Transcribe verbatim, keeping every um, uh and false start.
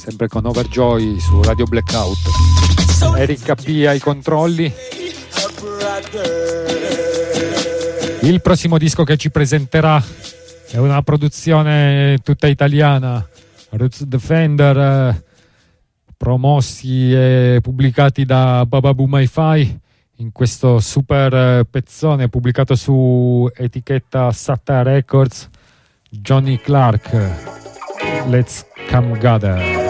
sempre con Overjoy su Radio Blackout. Eric P ai controlli. Il prossimo disco che ci presenterà è una produzione tutta italiana, Roots Defender, eh, promossi e pubblicati da Bababoom Hi-Fi in questo super pezzone pubblicato su etichetta Satire Records. Johnny Clark, Let's Come Gather.